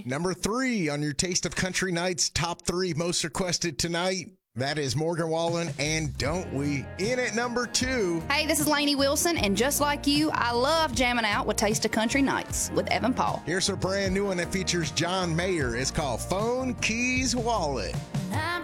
Number 3 on your Taste of Country Nights top 3 most requested tonight. That is Morgan Wallen and Don't We. In at number 2. Hey, this is Lainey Wilson, and just like you, I love jamming out with Taste of Country Nights with Evan Paul. Here's a brand new one that features John Mayer. It's called Phone, Keys, Wallet.